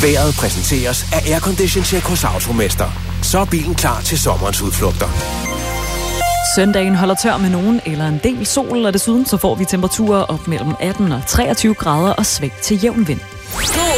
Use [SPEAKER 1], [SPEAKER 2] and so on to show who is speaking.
[SPEAKER 1] Vejret præsenteres af Aircondition Check hos Automester. Så er bilen klar til sommerens udflugter.
[SPEAKER 2] Søndagen holder tør med nogen eller en del sol, og desuden så får vi temperaturer op mellem 18 og 23 grader og svag til jævn vind.